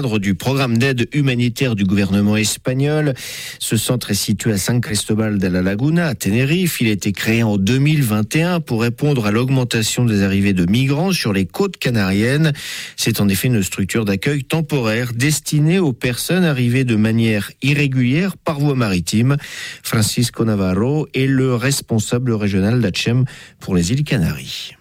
Du programme d'aide humanitaire du gouvernement espagnol. Ce centre est situé à San Cristóbal de la Laguna, à Tenerife. Il a été créé en 2021 pour répondre à l'augmentation des arrivées de migrants sur les côtes canariennes. C'est en effet une structure d'accueil temporaire destinée aux personnes arrivées de manière irrégulière par voie maritime. Francisco Navarro est le responsable régional d'Achem pour les îles Canaries.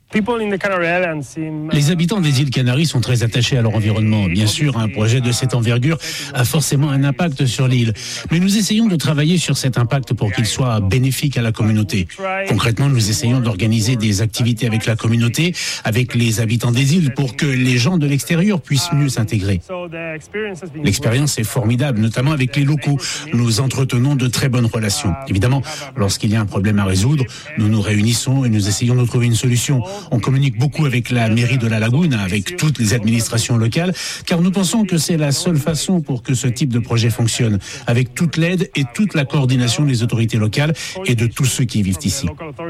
Les habitants des îles Canaries sont très attachés à leur environnement. Bien sûr, un projet de cette envergure a forcément un impact sur l'île. Mais nous essayons de travailler sur cet impact pour qu'il soit bénéfique à la communauté. Concrètement, nous essayons d'organiser des activités avec la communauté, avec les habitants des îles, pour que les gens de l'extérieur puissent mieux s'intégrer. L'expérience est formidable, notamment avec les locaux. Nous entretenons de très bonnes relations. Évidemment, lorsqu'il y a un problème à résoudre, nous nous réunissons et nous essayons de trouver une solution. On communique beaucoup avec la mairie de la Lagune, avec toutes les administrations locales, car nous pensons que c'est la seule façon pour que ce type de projet fonctionne, avec toute l'aide et toute la coordination des autorités locales et de tous ceux qui vivent ici.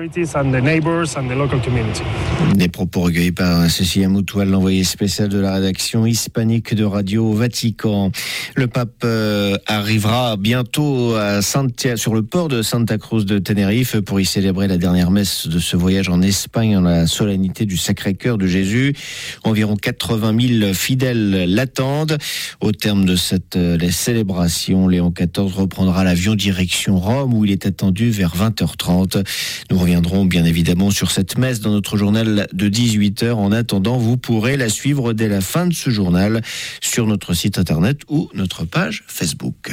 Des propos recueillis par Cécilia Moutoual, l'envoyé spécial de la rédaction hispanique de Radio Vatican. Le pape arrivera bientôt à sur le port de Santa Cruz de Tenerife pour y célébrer la dernière messe de ce voyage en Espagne, en la solennité du Sacré-Cœur de Jésus. Environ 80 000 fidèles l'attendent. Au terme de cette célébration, Léon XIV reprendra l'avion direction Rome, où il est attendu vers 20h30. Nous reviendrons bien évidemment sur cette messe dans notre journal de 18h. En attendant, vous pourrez la suivre dès la fin de ce journal sur notre site internet ou notre page Facebook.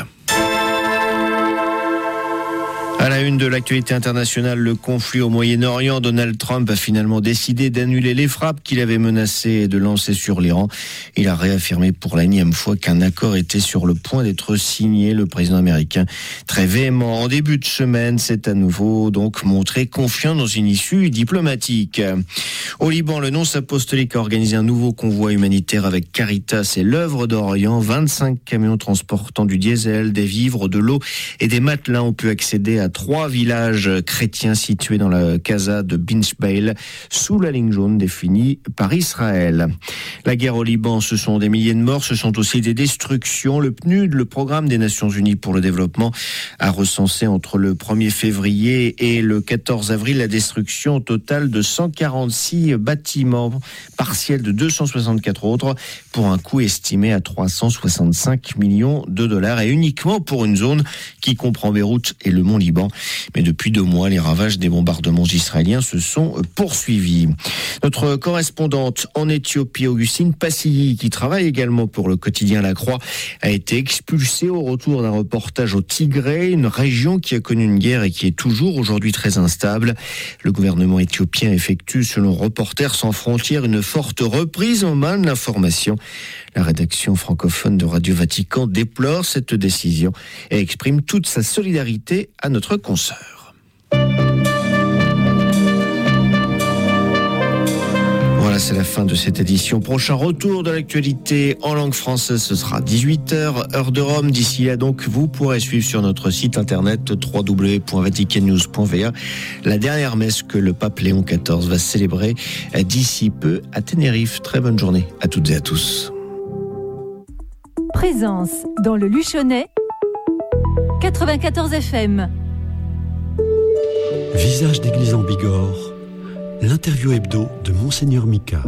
À la une de l'actualité internationale, le conflit au Moyen-Orient, Donald Trump a finalement décidé d'annuler les frappes qu'il avait menacé de lancer sur l'Iran. Il a réaffirmé pour la énième fois qu'un accord était sur le point d'être signé. Le président américain, très véhément en début de semaine, s'est à nouveau donc montré confiant dans une issue diplomatique. Au Liban, le nonce apostolique a organisé un nouveau convoi humanitaire avec Caritas et l'Œuvre d'Orient. 25 camions transportant du diesel, des vivres, de l'eau et des matelas ont pu accéder à 3 villages chrétiens situés dans la Casa de Binchbail, sous la ligne jaune définie par Israël. La guerre au Liban, ce sont des milliers de morts, ce sont aussi des destructions. Le PNUD, le Programme des Nations Unies pour le Développement, a recensé entre le 1er février et le 14 avril la destruction totale de 146 bâtiments, partiels de 264 autres, pour un coût estimé à 365 millions de dollars, et uniquement pour une zone qui comprend Beyrouth et le Mont Liban. Mais depuis 2 mois, les ravages des bombardements israéliens se sont poursuivis. Notre correspondante en Éthiopie, Augustine Passilly, qui travaille également pour le quotidien La Croix, a été expulsée au retour d'un reportage au Tigré, une région qui a connu une guerre et qui est toujours aujourd'hui très instable. Le gouvernement éthiopien effectue, selon Reporters sans frontières, une forte reprise en main de l'information. La rédaction francophone de Radio Vatican déplore cette décision et exprime toute sa solidarité à notre consoeur. Voilà, c'est la fin de cette édition. Prochain retour de l'actualité en langue française, ce sera 18h, heure de Rome. D'ici là, donc, vous pourrez suivre sur notre site internet www.vaticannews.va la dernière messe que le pape Léon XIV va célébrer d'ici peu à Tenerife. Très bonne journée à toutes et à tous. Présence dans le Luchonnais, 94 FM. Visage d'église en Bigorre, l'interview hebdo de Monseigneur Mika.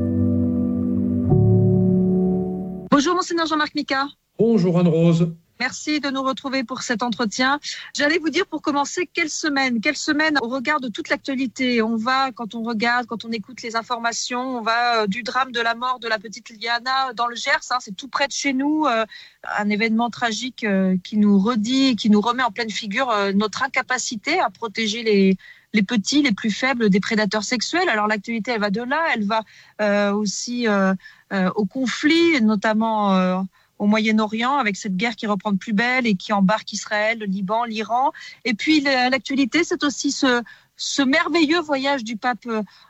Bonjour Monseigneur Jean-Marc Mika. Bonjour Anne-Rose. Merci de nous retrouver pour cet entretien. J'allais vous dire pour commencer, quelle semaine au regard de toute l'actualité. On va, quand on regarde, quand on écoute les informations, on va du drame de la mort de la petite Liana dans le Gers, c'est tout près de chez nous, un événement tragique qui nous redit, qui nous remet en pleine figure notre incapacité à protéger les petits, les plus faibles des prédateurs sexuels. Alors l'actualité, elle va de là, elle va aussi au conflit, notamment au Moyen-Orient, avec cette guerre qui reprend de plus belle et qui embarque Israël, le Liban, l'Iran. Et puis l'actualité, c'est aussi ce merveilleux voyage du pape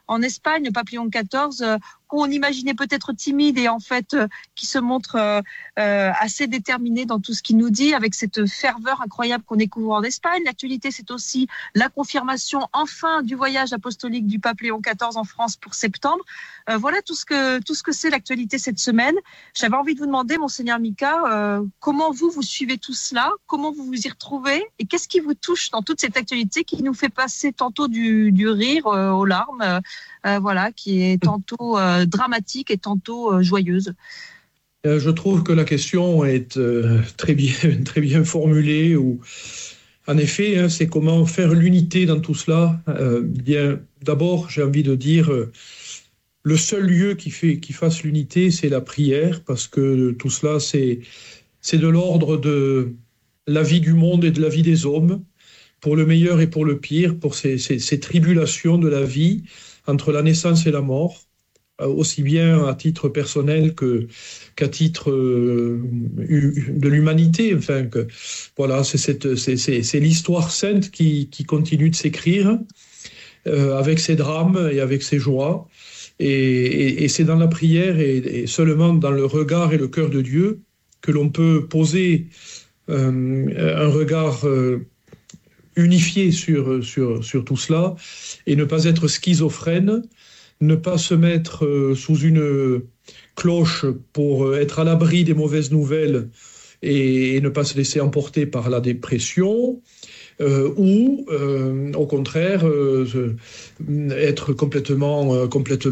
en Espagne, le pape Léon XIV, qu'on imaginait peut-être timide et en fait qui se montre assez déterminé dans tout ce qu'il nous dit, avec cette ferveur incroyable qu'on découvre en Espagne. L'actualité, c'est aussi la confirmation enfin du voyage apostolique du pape Léon XIV en France pour septembre. Voilà tout ce que c'est l'actualité cette semaine. J'avais envie de vous demander, Monseigneur Mika, comment vous suivez tout cela, comment vous vous y retrouvez et qu'est-ce qui vous touche dans toute cette actualité qui nous fait passer tantôt du rire aux larmes, voilà, qui est tantôt dramatique et tantôt joyeuse. Je trouve que la question est très bien formulée. En effet, c'est comment faire l'unité dans tout cela. Bien, d'abord, j'ai envie de dire, le seul lieu qui fasse l'unité, c'est la prière, parce que tout cela, c'est de l'ordre de la vie du monde et de la vie des hommes, pour le meilleur et pour le pire, pour ces tribulations de la vie entre la naissance et la mort, aussi bien à titre personnel qu'à titre de l'humanité. Enfin, voilà, c'est l'histoire sainte qui continue de s'écrire avec ses drames et avec ses joies. Et c'est dans la prière et seulement dans le regard et le cœur de Dieu que l'on peut poser un regard unifié sur tout cela et ne pas être schizophrène, ne pas se mettre sous une cloche pour être à l'abri des mauvaises nouvelles et ne pas se laisser emporter par la dépression, ou au contraire être complètement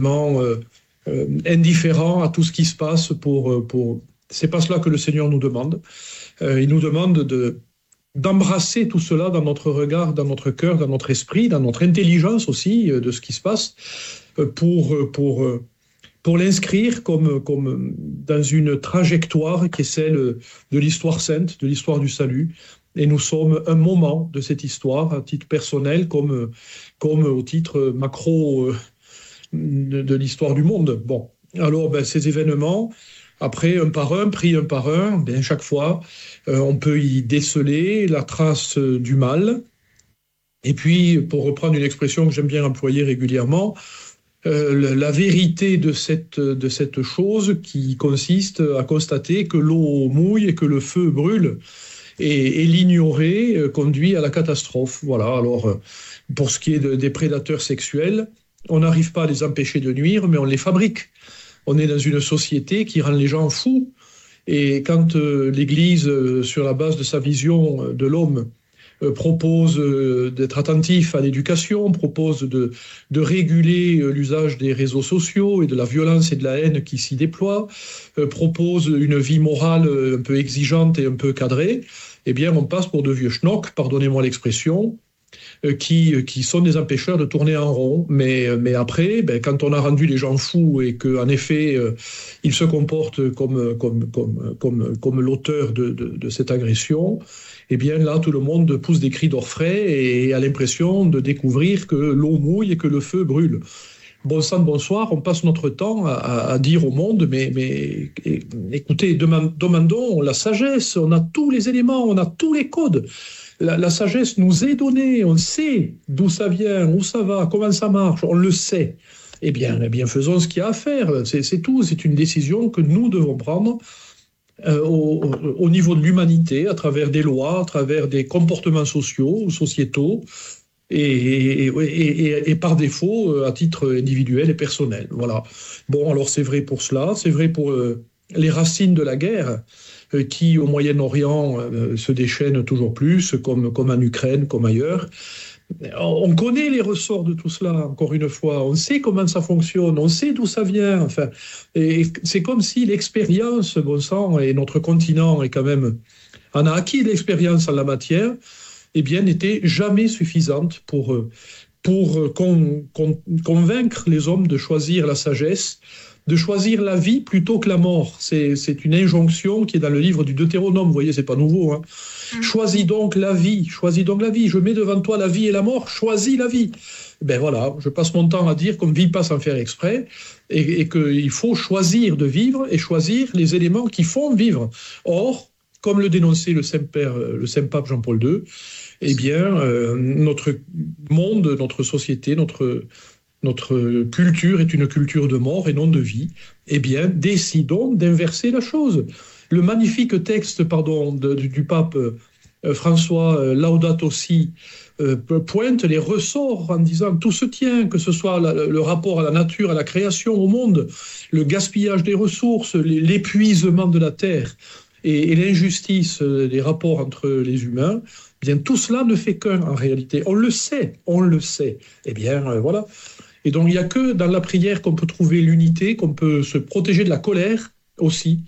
indifférent à tout ce qui se passe. C'est pas cela que le Seigneur nous demande. Il nous demande d'embrasser tout cela dans notre regard, dans notre cœur, dans notre esprit, dans notre intelligence aussi de ce qui se passe, pour l'inscrire comme dans une trajectoire qui est celle de l'histoire sainte, de l'histoire du salut. Et nous sommes un moment de cette histoire, à titre personnel, comme au titre macro de l'histoire du monde. Bon, alors ces événements, après, un par un, pris un par un, chaque fois, on peut y déceler la trace du mal. Et puis, pour reprendre une expression que j'aime bien employer régulièrement, la vérité de cette chose qui consiste à constater que l'eau mouille et que le feu brûle. Et l'ignorer conduit à la catastrophe. Voilà. Alors, pour ce qui est des prédateurs sexuels, on n'arrive pas à les empêcher de nuire, mais on les fabrique. On est dans une société qui rend les gens fous. Et quand l'Église, sur la base de sa vision de l'homme, propose d'être attentif à l'éducation, propose de réguler l'usage des réseaux sociaux et de la violence et de la haine qui s'y déploient, propose une vie morale un peu exigeante et un peu cadrée, eh bien on passe pour de vieux schnocks, pardonnez-moi l'expression, qui sont des empêcheurs de tourner en rond. Mais après, quand on a rendu les gens fous et qu'en effet, ils se comportent comme l'auteur de cette agression, eh bien là, tout le monde pousse des cris d'orfraie et a l'impression de découvrir que l'eau mouille et que le feu brûle. Bon sang de bonsoir, on passe notre temps à dire au monde, mais écoutez, demandons la sagesse, on a tous les éléments, on a tous les codes. La sagesse nous est donnée, on sait d'où ça vient, où ça va, comment ça marche, on le sait. Eh bien faisons ce qu'il y a à faire, c'est tout, c'est une décision que nous devons prendre au niveau de l'humanité, à travers des lois, à travers des comportements sociaux, sociétaux, et par défaut, à titre individuel et personnel. Voilà. Bon, alors c'est vrai pour cela, c'est vrai pour les racines de la guerre, qui au Moyen-Orient se déchaînent toujours plus, comme en Ukraine, comme ailleurs. On connaît les ressorts de tout cela, encore une fois. On sait comment ça fonctionne, on sait d'où ça vient. Enfin, et c'est comme si l'expérience, bon sang, et notre continent est quand même, en a acquis de l'expérience en la matière, eh bien, n'était jamais suffisante pour convaincre les hommes de choisir la sagesse, de choisir la vie plutôt que la mort. C'est une injonction qui est dans le livre du Deutéronome, vous voyez, c'est pas nouveau, hein. Choisis donc la vie, je mets devant toi la vie et la mort, choisis la vie. Ben voilà, je passe mon temps à dire qu'on ne vit pas sans faire exprès, et qu'il faut choisir de vivre et choisir les éléments qui font vivre. Or, comme le dénonçait le Saint-Pape Jean-Paul II, eh bien, notre monde, notre société, notre notre culture est une culture de mort et non de vie, eh bien, décidons d'inverser la chose. Le magnifique texte du pape François Laudato Si pointe les ressorts en disant tout se tient, que ce soit le rapport à la nature, à la création, au monde, le gaspillage des ressources, l'épuisement de la terre et l'injustice des rapports entre les humains. Eh bien, tout cela ne fait qu'un en réalité. On le sait. Eh bien, voilà. Et donc, il n'y a que dans la prière qu'on peut trouver l'unité, qu'on peut se protéger de la colère aussi,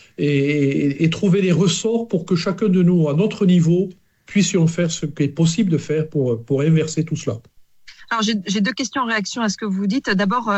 et trouver les ressorts pour que chacun de nous, à notre niveau, puissions faire ce qui est possible de faire pour inverser tout cela. Alors, j'ai 2 questions en réaction à ce que vous dites. D'abord,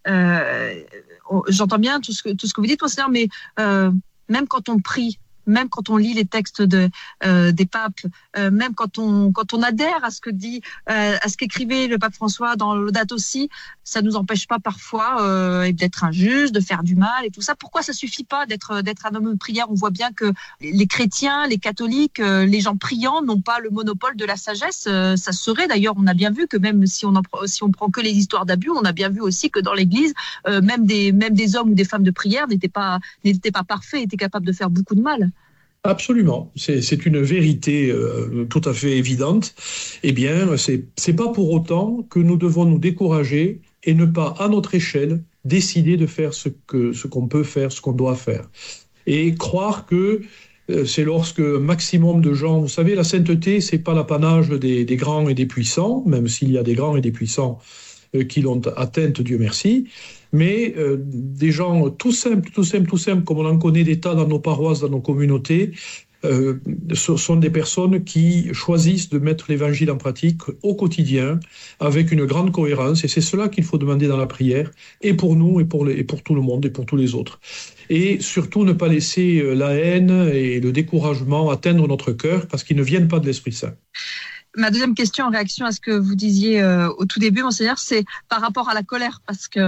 j'entends bien tout ce que vous dites, monseigneur, mais même quand on prie, même quand on lit les textes des papes, même quand on adhère à ce qu'écrivait le pape François dans Laudato Si, ça nous empêche pas parfois d'être injuste, de faire du mal et tout ça. Pourquoi ça suffit pas d'être un homme de prière? On voit bien que les chrétiens, les catholiques, les gens priants n'ont pas le monopole de la sagesse. Ça serait d'ailleurs, on a bien vu que même si on prend que les histoires d'abus, on a bien vu aussi que dans l'Église, même des hommes ou des femmes de prière n'étaient pas parfaits, étaient capables de faire beaucoup de mal. Absolument, c'est une vérité tout à fait évidente. Eh bien, c'est pas pour autant que nous devons nous décourager et ne pas, à notre échelle, décider de faire ce qu'on peut faire, ce qu'on doit faire. Et croire que c'est lorsque maximum de gens... Vous savez, la sainteté, c'est pas l'apanage des grands et des puissants, même s'il y a des grands et des puissants qui l'ont atteinte, Dieu merci, mais des gens tout simples, comme on en connaît des tas dans nos paroisses, dans nos communautés, sont des personnes qui choisissent de mettre l'évangile en pratique au quotidien avec une grande cohérence, et c'est cela qu'il faut demander dans la prière, et pour nous, et pour tout le monde, et pour tous les autres. Et surtout ne pas laisser la haine et le découragement atteindre notre cœur, parce qu'ils ne viennent pas de l'Esprit Saint. Ma deuxième question en réaction à ce que vous disiez au tout début, monseigneur, c'est par rapport à la colère, parce que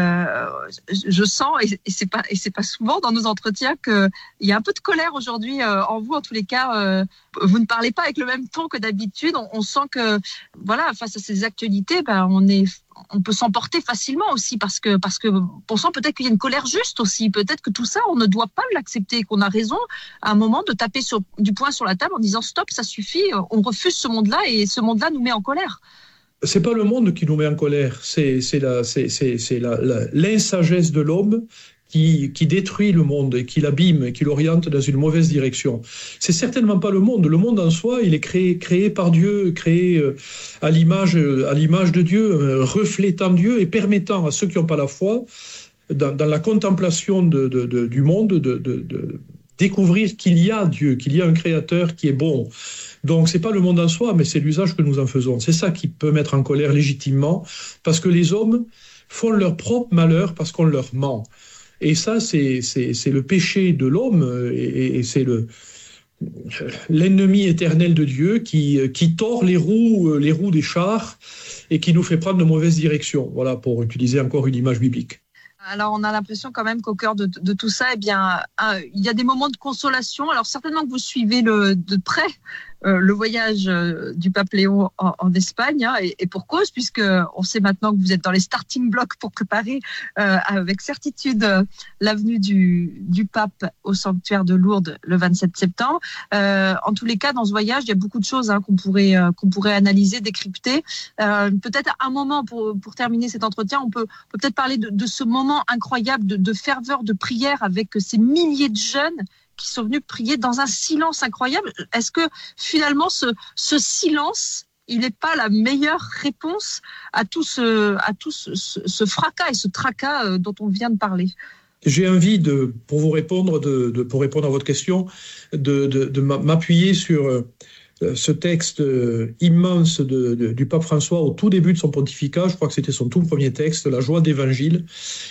je sens, et c'est pas souvent dans nos entretiens, qu'il y a un peu de colère aujourd'hui en vous. En tous les cas, vous ne parlez pas avec le même ton que d'habitude. On sent que, voilà, face à ces actualités, on peut s'emporter facilement aussi parce que on sent peut-être qu'il y a une colère juste aussi. Peut-être que tout ça, on ne doit pas l'accepter, qu'on a raison à un moment de taper du poing sur la table en disant stop, ça suffit, on refuse ce monde-là et ce monde-là nous met en colère. C'est pas le monde qui nous met en colère, c'est l'insagesse de l'homme qui détruit le monde et qui l'abîme et qui l'oriente dans une mauvaise direction. C'est certainement pas le monde. Le monde en soi, il est créé par Dieu, créé à l'image de Dieu, reflétant Dieu et permettant à ceux qui n'ont pas la foi, dans la contemplation du monde, de découvrir qu'il y a Dieu, qu'il y a un créateur qui est bon. Donc c'est pas le monde en soi, mais c'est l'usage que nous en faisons. C'est ça qui peut mettre en colère légitimement, parce que les hommes font leur propre malheur parce qu'on leur ment. Et ça, c'est le péché de l'homme et c'est l'ennemi éternel de Dieu qui tord les roues des chars et qui nous fait prendre de mauvaises directions. Voilà, pour utiliser encore une image biblique. Alors, on a l'impression quand même qu'au cœur de tout ça, il y a des moments de consolation. Alors, certainement que vous suivez de près le voyage du pape Léon en Espagne, et pour cause, puisque on sait maintenant que vous êtes dans les starting blocks pour préparer avec certitude l'avenue du pape au sanctuaire de Lourdes le 27 septembre. En tous les cas, dans ce voyage, il y a beaucoup de choses qu'on pourrait analyser, décrypter. Peut-être un moment pour terminer cet entretien, on peut peut-être parler de ce moment incroyable de ferveur de prière avec ces milliers de jeunes qui sont venus prier dans un silence incroyable. Est-ce que finalement ce silence, il n'est pas la meilleure réponse à tout ce fracas et ce tracas dont on vient de parler? J'ai envie pour répondre à votre question, de m'appuyer sur ce texte immense du pape François au tout début de son pontificat. Je crois que c'était son tout premier texte, La joie d'évangile,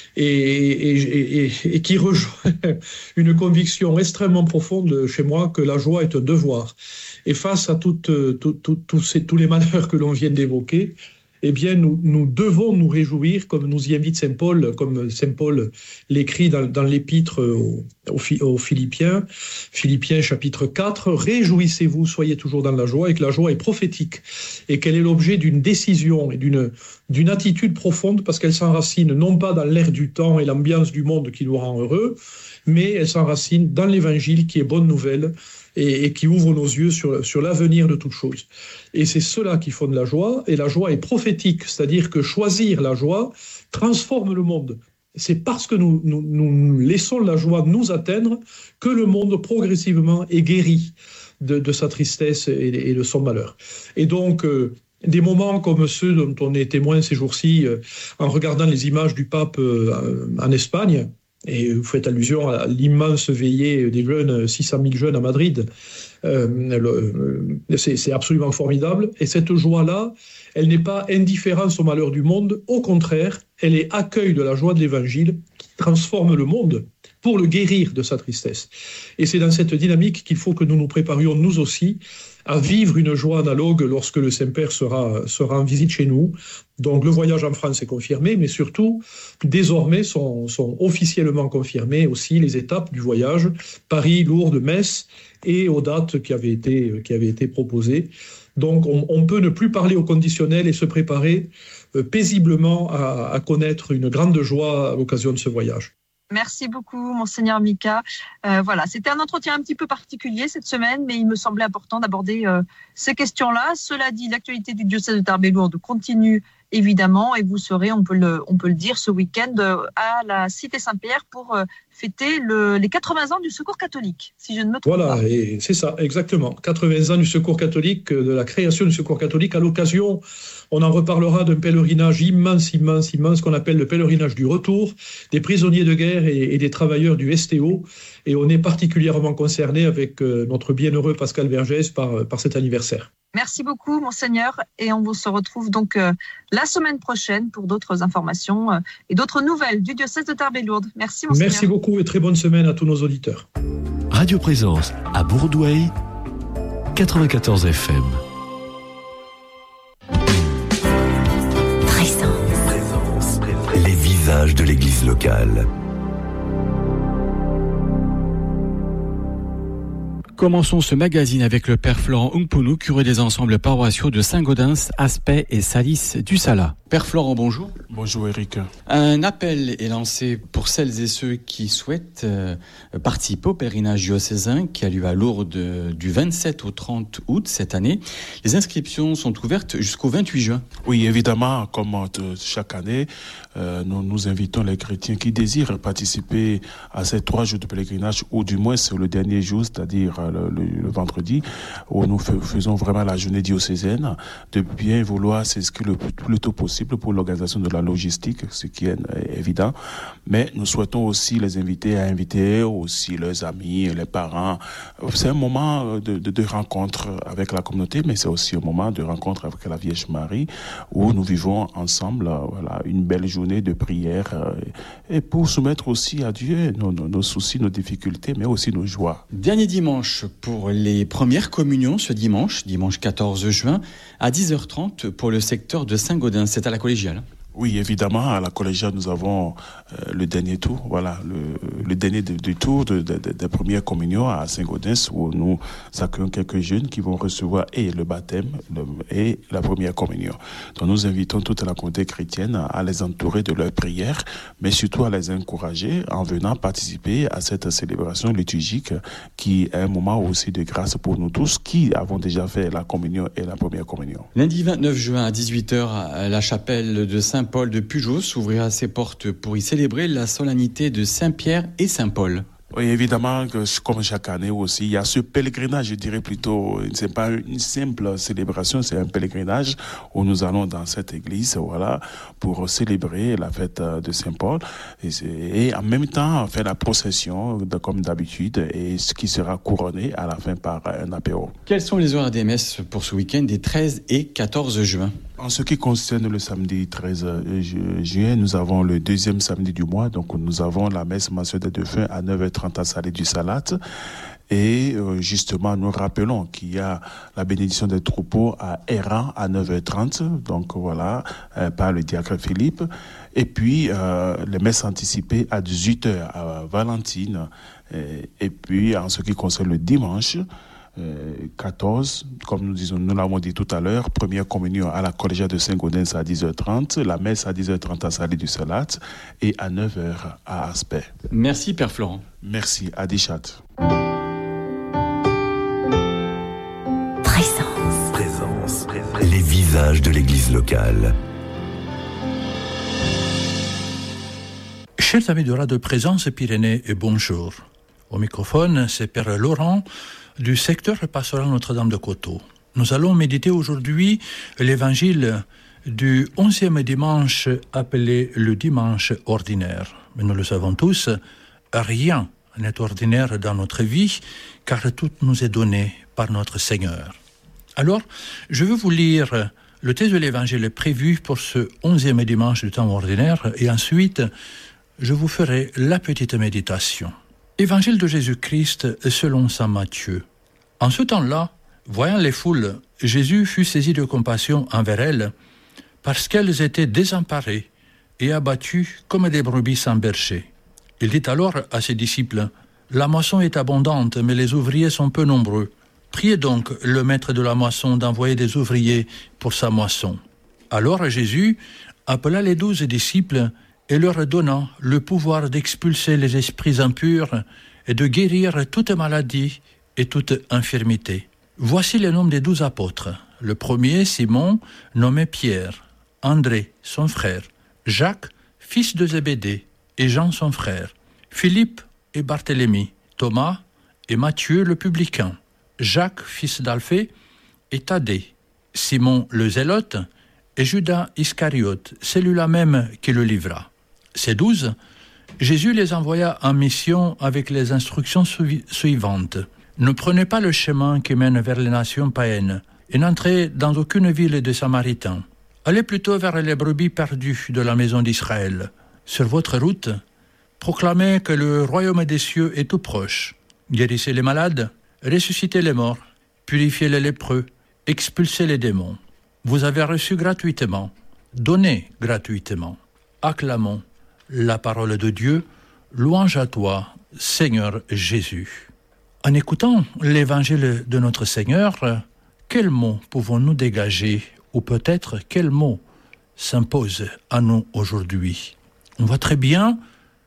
et qui rejoint une conviction extrêmement profonde chez moi que la joie est un devoir. Et face à tous les malheurs que l'on vient d'évoquer, eh bien, nous devons nous réjouir, comme nous y invite Saint Paul, comme Saint Paul l'écrit dans l'épître aux Philippiens, Philippiens chapitre 4, « Réjouissez-vous, soyez toujours dans la joie », et que la joie est prophétique, et qu'elle est l'objet d'une décision et d'une attitude profonde, parce qu'elle s'enracine non pas dans l'air du temps et l'ambiance du monde qui nous rend heureux, mais elle s'enracine dans l'Évangile qui est bonne nouvelle, et qui ouvre nos yeux sur l'avenir de toutes choses. Et c'est cela qui fonde la joie, et la joie est prophétique, c'est-à-dire que choisir la joie transforme le monde. C'est parce que nous laissons la joie nous atteindre que le monde progressivement est guéri de sa tristesse et de son malheur. Et donc, des moments comme ceux dont on est témoin ces jours-ci, en regardant les images du pape en Espagne, et vous faites allusion à l'immense veillée des jeunes, 600 000 jeunes à Madrid. C'est absolument formidable. Et cette joie-là, elle n'est pas indifférence au malheur du monde. Au contraire, elle est accueil de la joie de l'Évangile qui transforme le monde pour le guérir de sa tristesse. Et c'est dans cette dynamique qu'il faut que nous nous préparions, nous aussi, à vivre une joie analogue lorsque le Saint-Père sera en visite chez nous. Donc le voyage en France est confirmé, mais surtout, désormais sont officiellement confirmées aussi les étapes du voyage, Paris, Lourdes, Metz, et aux dates qui avaient été proposées. Donc on peut ne plus parler au conditionnel et se préparer paisiblement à connaître une grande joie à l'occasion de ce voyage. Merci beaucoup, Monseigneur Mika. Voilà, c'était un entretien un petit peu particulier cette semaine, mais il me semblait important d'aborder ces questions-là. Cela dit, l'actualité du diocèse de Tarbes-et-Lourdes continue évidemment, et vous serez, on peut le dire, ce week-end à la Cité Saint-Pierre pour fêter les 80 ans du Secours catholique, si je ne me trompe pas. Voilà, et c'est ça, exactement. 80 ans du Secours catholique, de la création du Secours catholique, à l'occasion, on en reparlera d'un pèlerinage immense, qu'on appelle le pèlerinage du retour, des prisonniers de guerre et des travailleurs du STO, et on est particulièrement concerné avec notre bienheureux Pascal Vergès par cet anniversaire. Merci beaucoup, Monseigneur, et on se retrouve donc la semaine prochaine pour d'autres informations et d'autres nouvelles du diocèse de Tarbes-et-Lourdes. Merci, Monseigneur. Merci beaucoup et très bonne semaine à tous nos auditeurs. Radio Présence à Bourdouaille, 94 FM. Présence. Les visages de l'église locale. Commençons ce magazine avec le père Florent Ungpunu, curé des ensembles paroissiaux de Saint-Gaudens, Aspet et Salis du Sala. Père Florent, bonjour. Bonjour Eric. Un appel est lancé pour celles et ceux qui souhaitent participer au pèlerinage diocésain qui a lieu à Lourdes du 27 au 30 août cette année. Les inscriptions sont ouvertes jusqu'au 28 juin. Oui, évidemment, comme chaque année, nous invitons les chrétiens qui désirent participer à ces 3 jours de pèlerinage, ou du moins sur le dernier jour, c'est-à-dire le vendredi, où nous faisons vraiment la journée diocésaine, de bien vouloir s'inscrire le plus tôt possible pour l'organisation de la logistique, ce qui est évident. Mais nous souhaitons aussi les inviter à inviter aussi leurs amis, les parents. C'est un moment de rencontre avec la communauté, mais c'est aussi un moment de rencontre avec la Vierge Marie, où nous vivons ensemble une belle journée de prière, et pour soumettre aussi à Dieu nos soucis, nos difficultés, mais aussi nos joies. Dernier dimanche pour les premières communions, ce dimanche 14 juin, à 10h30 pour le secteur de Saint-Gaudens. C'est à la collégiale. Oui, évidemment, à la collégiale, nous avons le dernier tour, le dernier du tour de première communion à Saint-Gaudens, où nous accueillons quelques jeunes qui vont recevoir et le baptême et la première communion. Donc nous invitons toute la communauté chrétienne à les entourer de leurs prières, mais surtout à les encourager en venant participer à cette célébration liturgique qui est un moment aussi de grâce pour nous tous qui avons déjà fait la communion et la première communion. Lundi 29 juin à 18h, la chapelle de Saint-Paul de Pujos ouvrira ses portes pour y célébrer la solennité de Saint-Pierre et Saint-Paul. Oui, évidemment, comme chaque année aussi, il y a ce pèlerinage, je dirais plutôt, c'est pas une simple célébration, c'est un pèlerinage où nous allons dans cette église, pour célébrer la fête de Saint-Paul et en même temps faire la procession comme d'habitude, et ce qui sera couronné à la fin par un apéro. Quels sont les horaires des messes pour ce week-end des 13 et 14 juin ? En ce qui concerne le samedi 13 juin, nous avons le deuxième samedi du mois, donc nous avons la messe mensuelle de fin à 9h30 à Salé du Salat. Et justement, nous rappelons qu'il y a la bénédiction des troupeaux à Héran à 9h30, donc voilà, par le diacre Philippe. Et puis, les messes anticipées à 18h à Valentine. Et puis, en ce qui concerne le dimanche 14, comme nous l'avons dit tout à l'heure, première communion à la collégiale de Saint-Gaudens à 10h30, la messe à 10h30 à Salé du Salat et à 9h à Aspect. Merci Père Florent. Merci, Adichat. Présence. Les visages de l'église locale. Chers amis de Radio Présence Pyrénées, et bonjour. Au microphone, c'est Père Laurent du secteur pastoral Notre-Dame de Coteau. Nous allons méditer aujourd'hui l'évangile du 11e dimanche appelé le dimanche ordinaire. Mais nous le savons tous, rien n'est ordinaire dans notre vie car tout nous est donné par notre Seigneur. Alors, je veux vous lire le texte de l'évangile prévu pour ce 11e dimanche du temps ordinaire et ensuite, je vous ferai la petite méditation. Évangile de Jésus-Christ selon saint Matthieu. En ce temps-là, voyant les foules, Jésus fut saisi de compassion envers elles, parce qu'elles étaient désemparées et abattues comme des brebis sans berger. Il dit alors à ses disciples, « La moisson est abondante, mais les ouvriers sont peu nombreux. Priez donc le maître de la moisson d'envoyer des ouvriers pour sa moisson. » Alors Jésus appela les 12 disciples et leur donna le pouvoir d'expulser les esprits impurs et de guérir toute maladie et toute infirmité. Voici les noms des 12 apôtres. Le premier, Simon, nommé Pierre, André, son frère, Jacques, fils de Zébédée, et Jean, son frère, Philippe et Barthélemy, Thomas et Matthieu le publicain, Jacques, fils d'Alphée, et Thaddée, Simon le Zélote, et Judas Iscariote, celui-là même qui le livra. Ces 12, Jésus les envoya en mission avec les instructions suivantes. Ne prenez pas le chemin qui mène vers les nations païennes et n'entrez dans aucune ville des Samaritains. Allez plutôt vers les brebis perdues de la maison d'Israël. Sur votre route, proclamez que le royaume des cieux est tout proche. Guérissez les malades, ressuscitez les morts, purifiez les lépreux, expulsez les démons. Vous avez reçu gratuitement, donnez gratuitement. Acclamons la parole de Dieu, louange à toi, Seigneur Jésus. En écoutant l'évangile de notre Seigneur, quels mots pouvons-nous dégager ou peut-être quels mots s'imposent à nous aujourd'hui? On voit très bien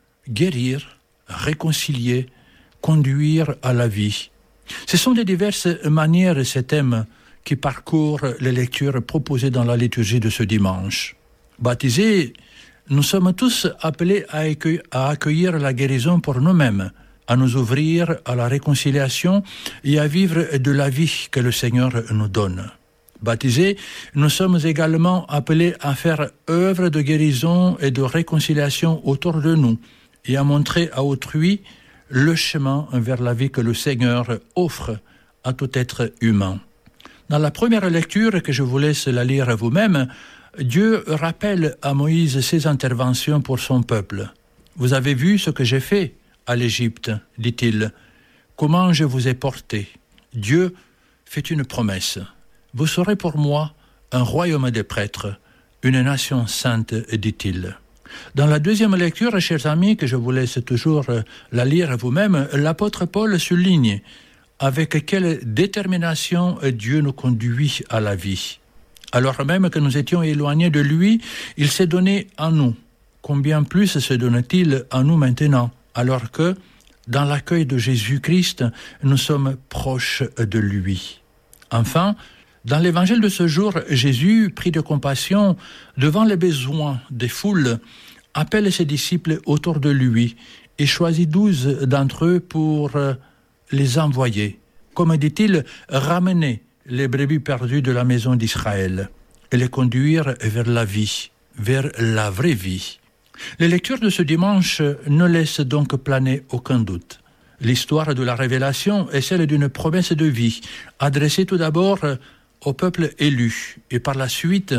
guérir, réconcilier, conduire à la vie. Ce sont de diverses manières ces thèmes qui parcourent les lectures proposées dans la liturgie de ce dimanche. Baptisés, nous sommes tous appelés à accueillir la guérison pour nous-mêmes, à nous ouvrir à la réconciliation et à vivre de la vie que le Seigneur nous donne. Baptisés, nous sommes également appelés à faire œuvre de guérison et de réconciliation autour de nous et à montrer à autrui le chemin vers la vie que le Seigneur offre à tout être humain. Dans la première lecture, que je vous laisse la lire vous-même, Dieu rappelle à Moïse ses interventions pour son peuple. « Vous avez vu ce que j'ai fait à l'Égypte, dit-il. Comment je vous ai porté. Dieu fait une promesse. Vous serez pour moi un royaume des prêtres, une nation sainte, dit-il. » Dans la deuxième lecture, chers amis, que je vous laisse toujours la lire vous-même, l'apôtre Paul souligne avec quelle détermination Dieu nous conduit à la vie. Alors même que nous étions éloignés de lui, il s'est donné à nous. Combien plus se donne-t-il à nous maintenant, alors que, dans l'accueil de Jésus-Christ, nous sommes proches de lui. Enfin, dans l'évangile de ce jour, Jésus, pris de compassion devant les besoins des foules, appelle ses disciples autour de lui et choisit 12 d'entre eux pour les envoyer. Comme dit-il, ramener les brebis perdues de la maison d'Israël et les conduire vers la vie, vers la vraie vie. Les lectures de ce dimanche ne laissent donc planer aucun doute. L'histoire de la révélation est celle d'une promesse de vie, adressée tout d'abord au peuple élu et par la suite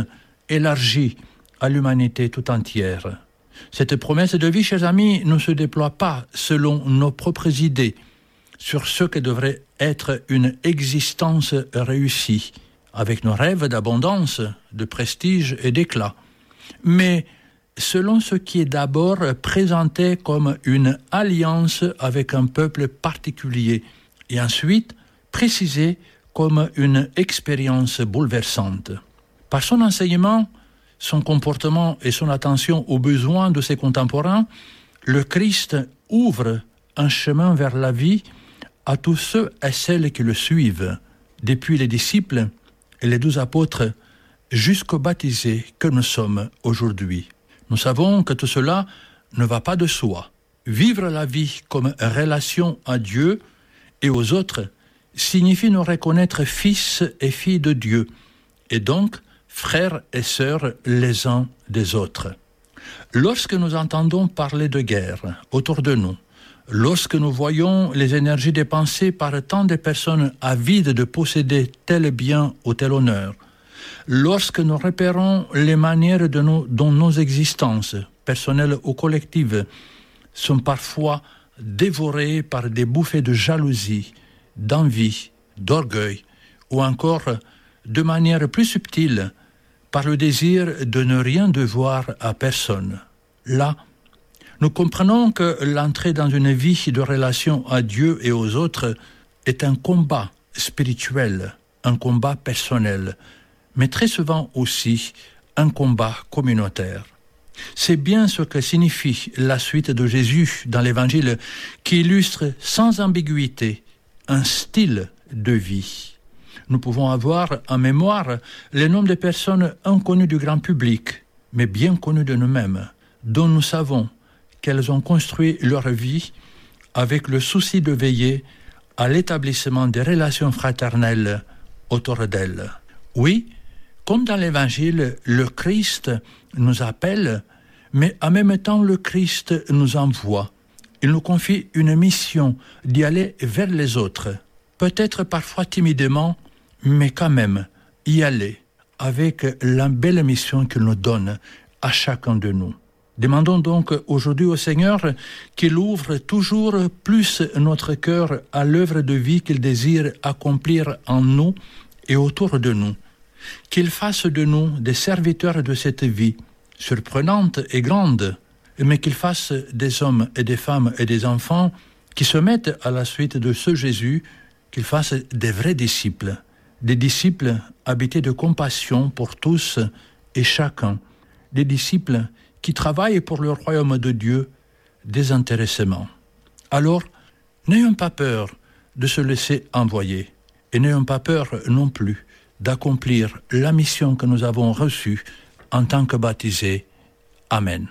élargie à l'humanité tout entière. Cette promesse de vie, chers amis, ne se déploie pas selon nos propres idées sur ce que devrait être une existence réussie, avec nos rêves d'abondance, de prestige et d'éclat, mais selon ce qui est d'abord présenté comme une alliance avec un peuple particulier, et ensuite précisé comme une expérience bouleversante. Par son enseignement, son comportement et son attention aux besoins de ses contemporains, le Christ ouvre un chemin vers la vie à tous ceux et celles qui le suivent, depuis les disciples et les 12 apôtres jusqu'aux baptisés que nous sommes aujourd'hui. Nous savons que tout cela ne va pas de soi. Vivre la vie comme relation à Dieu et aux autres signifie nous reconnaître fils et filles de Dieu, et donc frères et sœurs les uns des autres. Lorsque nous entendons parler de guerre autour de nous, lorsque nous voyons les énergies dépensées par tant de personnes avides de posséder tel bien ou tel honneur, lorsque nous repérons les manières dont nos existences, personnelles ou collectives, sont parfois dévorées par des bouffées de jalousie, d'envie, d'orgueil, ou encore, de manière plus subtile, par le désir de ne rien devoir à personne. Là, nous comprenons que l'entrée dans une vie de relation à Dieu et aux autres est un combat spirituel, un combat personnel, mais très souvent aussi un combat communautaire. C'est bien ce que signifie la suite de Jésus dans l'Évangile, qui illustre sans ambiguïté un style de vie. Nous pouvons avoir en mémoire les noms de personnes inconnues du grand public, mais bien connues de nous-mêmes, dont nous savons qu'elles ont construit leur vie avec le souci de veiller à l'établissement des relations fraternelles autour d'elles. Oui, comme dans l'Évangile, le Christ nous appelle, mais en même temps le Christ nous envoie. Il nous confie une mission d'y aller vers les autres, peut-être parfois timidement, mais quand même y aller avec la belle mission qu'il nous donne à chacun de nous. Demandons donc aujourd'hui au Seigneur qu'il ouvre toujours plus notre cœur à l'œuvre de vie qu'il désire accomplir en nous et autour de nous, qu'il fasse de nous des serviteurs de cette vie, surprenante et grande, mais qu'il fasse des hommes et des femmes et des enfants qui se mettent à la suite de ce Jésus, qu'il fasse des vrais disciples, des disciples habités de compassion pour tous et chacun, des disciples qui travaillent pour le royaume de Dieu désintéressément. Alors, n'ayons pas peur de se laisser envoyer, et n'ayons pas peur non plus d'accomplir la mission que nous avons reçue en tant que baptisés. Amen.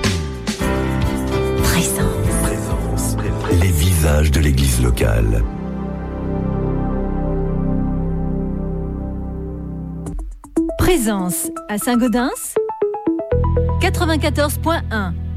Présence. Les visages de l'Église locale. Présence à Saint-Gaudens 94.1.